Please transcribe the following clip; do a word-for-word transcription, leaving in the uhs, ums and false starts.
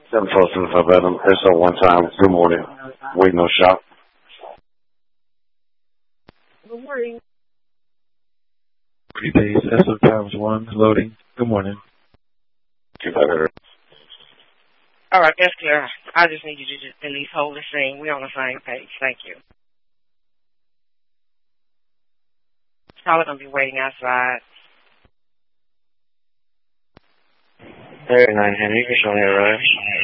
seven four seven five Adam. S O one time. Good morning. Waiting on shop. Good morning. Three days. S O times one. Loading. Good morning. Keep that here. All right, that's clear. I just need you to just at least hold the same. We're on the same page. Thank you. Probably going to be waiting outside. thirty-nine Henry, Vishal arrived.